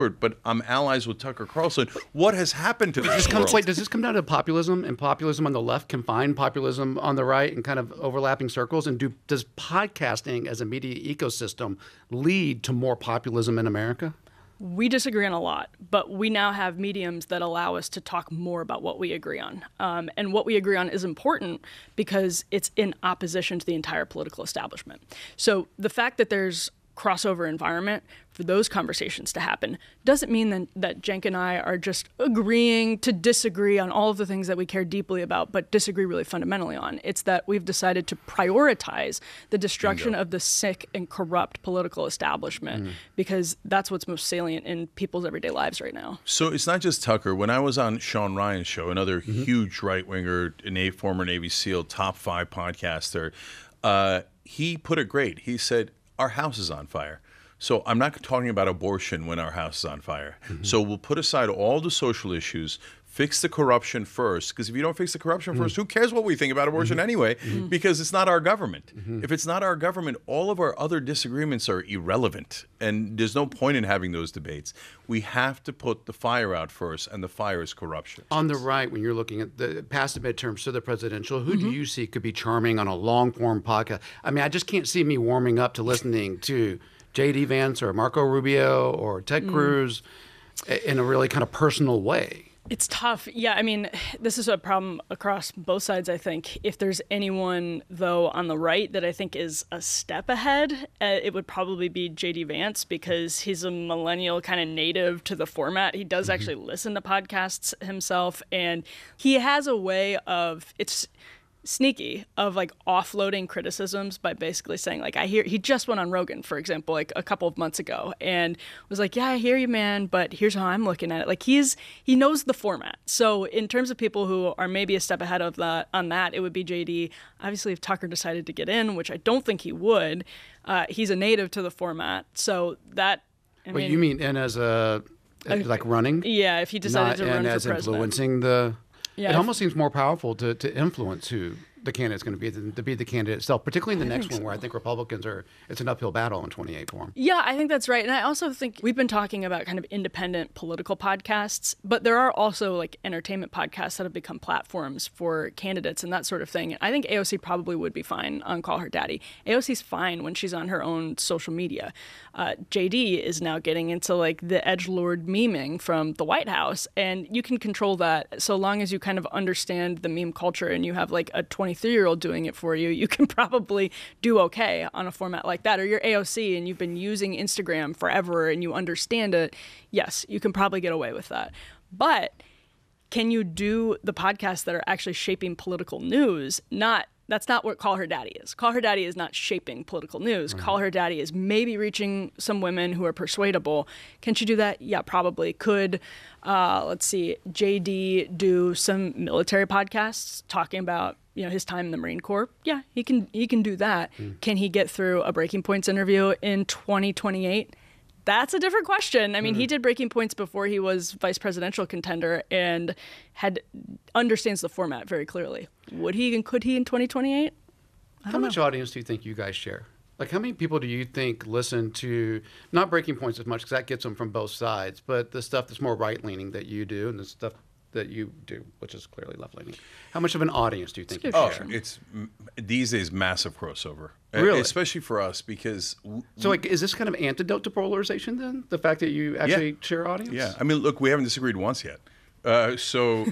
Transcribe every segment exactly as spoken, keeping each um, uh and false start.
but I'm allies with Tucker Carlson. What has happened to does this this come, world? wait, does this come down to populism, and populism on the left can find populism on the right in kind of overlapping circles? And do does podcasting as a media ecosystem lead to more populism in America? We disagree on a lot, but we now have mediums that allow us to talk more about what we agree on. Um, and what we agree on is important because it's in opposition to the entire political establishment. So the fact that there's crossover environment for those conversations to happen doesn't mean that, that Cenk and I are just agreeing to disagree on all of the things that we care deeply about, but disagree really fundamentally on. It's that we've decided to prioritize the destruction Bingo. of the sick and corrupt political establishment mm. because that's what's most salient in people's everyday lives right now. So it's not just Tucker. When I was on Sean Ryan's show, another mm-hmm. huge right-winger, a former Navy SEAL, top five podcaster, uh, he put it great. He said, our house is on fire. So I'm not talking about abortion when our house is on fire. Mm-hmm. So we'll put aside all the social issues, fix the corruption first, because if you don't fix the corruption mm-hmm. first, who cares what we think about abortion mm-hmm. anyway? Mm-hmm. Because it's not our government. Mm-hmm. If it's not our government, all of our other disagreements are irrelevant, and there's no point in having those debates. We have to put the fire out first, and the fire is corruption. On the right, when you're looking at the past the midterms to the presidential, who mm-hmm. do you see could be charming on a long-form podcast? I mean, I just can't see me warming up to listening to J D Vance or Marco Rubio or Ted mm. Cruz in a really kind of personal way. It's tough. Yeah, I mean, this is a problem across both sides, I think. If there's anyone, though, on the right that I think is a step ahead, uh, it would probably be J D Vance, because he's a millennial kind of native to the format. He does mm-hmm. actually listen to podcasts himself, and he has a way of, it's sneaky, of like offloading criticisms by basically saying, like, I hear, he just went on Rogan, for example, like a couple of months ago, and was like, yeah, I hear you, man, but here's how I'm looking at it. Like, he's, he knows the format. So in terms of people who are maybe a step ahead of that, on that, it would be J D. Obviously, if Tucker decided to get in, which I don't think he would, uh, he's a native to the format. So that, I Well, mean, you mean in as a, like running? Yeah, if he decided Not to run in for as president. influencing the... Yeah, it almost seems more powerful to, to influence who the candidate's going to be than to be the candidate itself, particularly in the I next one so. where I think Republicans are, it's an uphill battle in twenty-eight for them. Yeah, I think that's right. And I also think we've been talking about kind of independent political podcasts, but there are also like entertainment podcasts that have become platforms for candidates and that sort of thing. I think A O C probably would be fine on Call Her Daddy. A O C's fine when she's on her own social media. Uh, J D is now getting into like the edgelord memeing from the White House, and you can control that so long as you kind of understand the meme culture and you have like a twenty-three-year-old doing it for you. You can probably do okay on a format like that. Or you're A O C and you've been using Instagram forever and you understand it. Yes, you can probably get away with that. But can you do the podcasts that are actually shaping political news? Not That's not what Call Her Daddy is. Call Her Daddy is not shaping political news. Right. Call Her Daddy is maybe reaching some women who are persuadable. Can she do that? Yeah, probably. Could, uh, let's see, J D do some military podcasts talking about, you know, his time in the Marine Corps? Yeah, he can he can do that. Mm. Can he get through a Breaking Points interview in twenty twenty-eight? That's a different question. I mean, mm. he did Breaking Points before he was vice presidential contender and had understands the format very clearly. Would he and could he in twenty twenty-eight? How much know. audience do you think you guys share? Like, how many people do you think listen to, not Breaking Points as much, because that gets them from both sides, but the stuff that's more right-leaning that you do and the stuff that you do, which is clearly left-leaning. How much of an audience do you think you oh, share? Oh, it's these days massive crossover. Really? Especially for us, because... So like, is this kind of antidote to polarization then? The fact that you actually yeah. share audience? Yeah. I mean, look, we haven't disagreed once yet. Uh, so,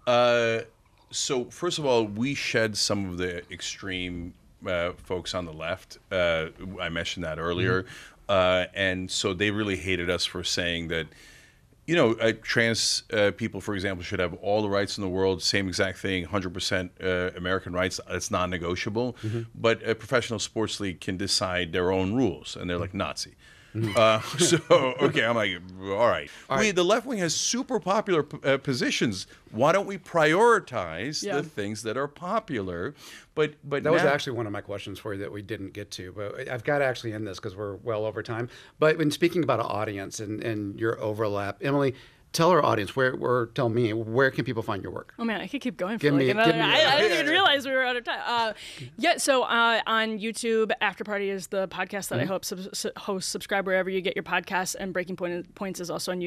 uh, so first of all, we shed some of the extreme uh, folks on the left. Uh, I mentioned that earlier. Mm-hmm. uh, and so they really hated us for saying that, you know, uh, trans uh, people, for example, should have all the rights in the world, same exact thing, one hundred percent uh, American rights. It's non-negotiable. Mm-hmm. But a professional sports league can decide their own rules, and they're like Nazi. Mm-hmm. uh, so, okay, I'm like, all right. All right. We, the left wing has super popular uh, positions. Why don't we prioritize yeah. the things that are popular? But, but That now, was actually one of my questions for you that we didn't get to. But I've got to actually end this because we're well over time. But when speaking about an audience and, and your overlap, Emily, tell our audience, where, or tell me, where can people find your work? Oh, man, I could keep going for give like me, another... Give me I, I didn't even realize we were out of time. Uh, yeah, so uh, on YouTube, After Party is the podcast that mm-hmm. I hope sub- host. Subscribe wherever you get your podcasts, and Breaking Point, Points is also on YouTube.